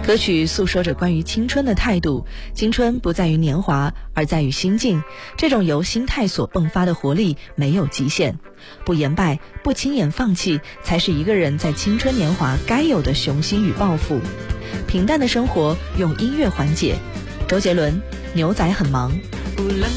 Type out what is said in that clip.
歌曲诉说着关于青春的态度，青春不在于年华，而在于心境。这种由心态所迸发的活力没有极限，不言败，不轻言放弃，才是一个人在青春年华该有的雄心与抱负。平淡的生活用音乐缓解。周杰伦，牛仔很忙。 无论